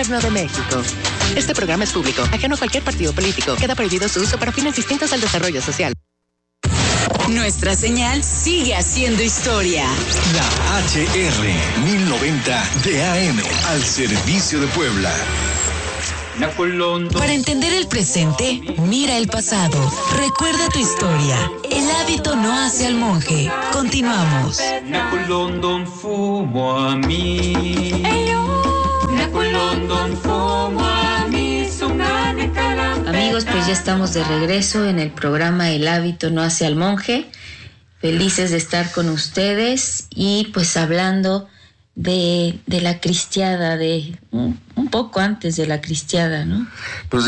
Gobierno de México. Este programa es público, ajeno a cualquier partido político. Queda prohibido su uso para fines distintos al desarrollo social. Nuestra señal sigue haciendo historia. La HR 1090 de AM al servicio de Puebla. Para entender el presente, mira el pasado. Recuerda tu historia. El hábito no hace al monje. Continuamos. Amigos, pues ya estamos de regreso en el programa El hábito no hace al monje. Felices de estar con ustedes y pues hablando de la cristiada, de un poco antes de la cristiada, ¿no? Pues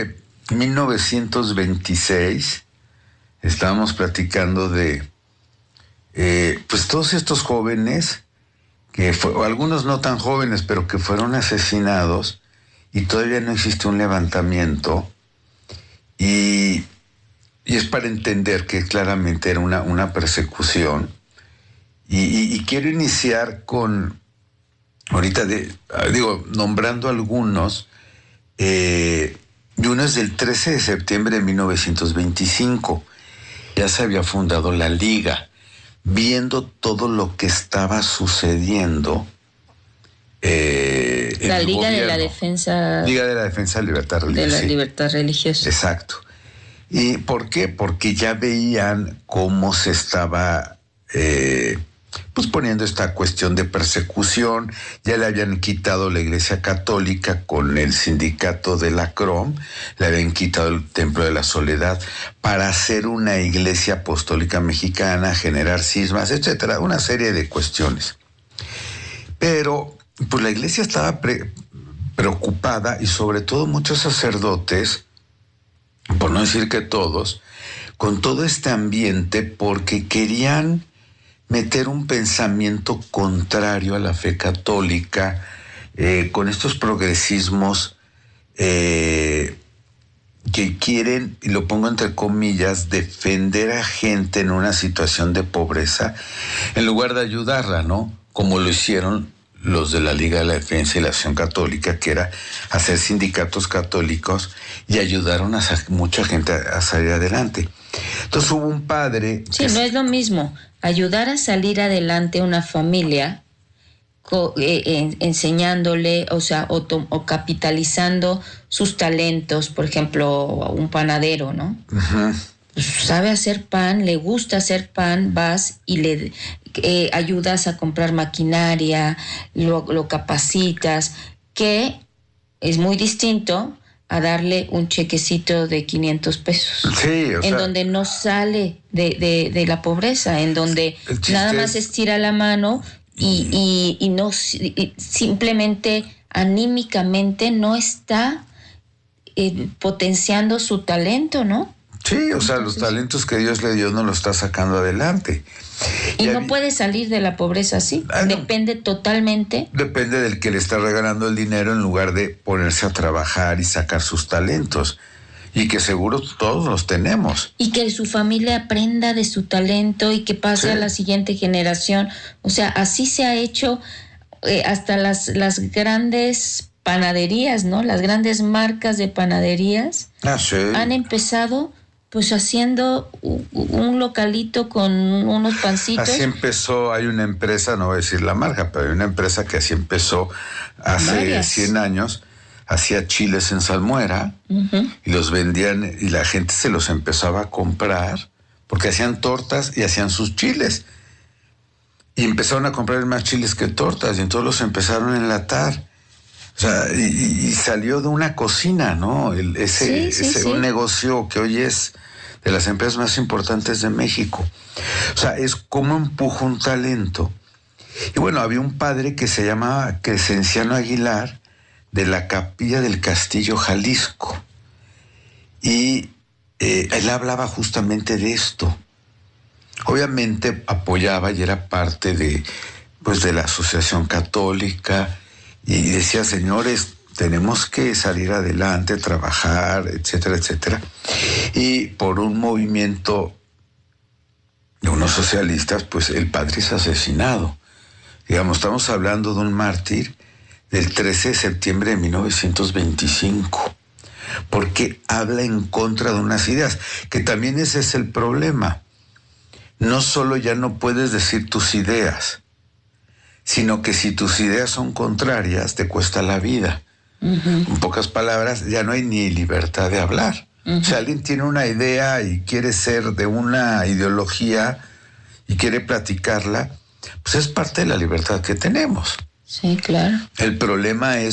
1926 estábamos platicando de pues todos estos jóvenes algunos no tan jóvenes, pero que fueron asesinados y todavía no existe un levantamiento y es para entender que claramente era una persecución. Y quiero iniciar con, ahorita nombrando algunos, y uno es del 13 de septiembre de 1925. Ya se había fundado la Liga, viendo todo lo que estaba sucediendo. La Liga de la Defensa... Liga de la Defensa de la Libertad Religiosa. De la libertad religiosa. Exacto. ¿Y por qué? Porque ya veían cómo se estaba... pues poniendo esta cuestión de persecución. Ya le habían quitado la Iglesia Católica con el sindicato de la CROM, le habían quitado el Templo de la Soledad para hacer una Iglesia Apostólica Mexicana, generar cismas, etcétera, una serie de cuestiones. Pero pues la Iglesia estaba preocupada y sobre todo muchos sacerdotes, por no decir que todos, con todo este ambiente porque querían meter un pensamiento contrario a la fe católica, con estos progresismos que quieren, y lo pongo entre comillas, defender a gente en una situación de pobreza, en lugar de ayudarla, ¿no? Como lo hicieron los de la Liga de la Defensa y la Acción Católica, que era hacer sindicatos católicos, y ayudaron a mucha gente a salir adelante. Entonces hubo un padre... Sí, no es lo mismo ayudar a salir adelante una familia enseñándole, o capitalizando sus talentos. Por ejemplo, un panadero, ¿no? Uh-huh. Pues sabe hacer pan, le gusta hacer pan, vas y le ayudas a comprar maquinaria, lo capacitas, que es muy distinto a darle un chequecito de 500 pesos. Sí, en donde no sale de la pobreza, en donde nada más estira la mano y no simplemente anímicamente no está potenciando su talento, ¿no? Sí, los talentos que Dios le dio no lo está sacando adelante. Y no puede salir de la pobreza así. Depende totalmente. Depende del que le está regalando el dinero en lugar de ponerse a trabajar y sacar sus talentos. Y que seguro todos los tenemos. Y que su familia aprenda de su talento y que pase a la siguiente generación. Así se ha hecho hasta las grandes panaderías, ¿no? Las grandes marcas de panaderías han empezado pues haciendo un localito con unos pancitos. Así empezó, hay una empresa, no voy a decir la marca, pero hay una empresa que así empezó hace 100 años, hacía chiles en salmuera, uh-huh, y los vendían y la gente se los empezaba a comprar porque hacían tortas y hacían sus chiles. Y empezaron a comprar más chiles que tortas y entonces los empezaron a enlatar. Y salió de una cocina, ¿no? Un negocio que hoy es de las empresas más importantes de México. Es como empuja un talento. Y bueno, había un padre que se llamaba Crescenciano Aguilar, de la Capilla del Castillo, Jalisco. Y él hablaba justamente de esto. Obviamente apoyaba y era parte de la Asociación Católica, y decía, señores, tenemos que salir adelante, trabajar, etcétera, etcétera. Y por un movimiento de unos socialistas, pues el padre es asesinado. Digamos, estamos hablando de un mártir del 13 de septiembre de 1925, porque habla en contra de unas ideas, que también ese es el problema. No solo ya no puedes decir tus ideas, sino que si tus ideas son contrarias, te cuesta la vida. En pocas palabras, ya no hay ni libertad de hablar. Si alguien tiene una idea y quiere ser de una ideología y quiere platicarla, pues es parte de la libertad que tenemos. Sí, claro. El problema es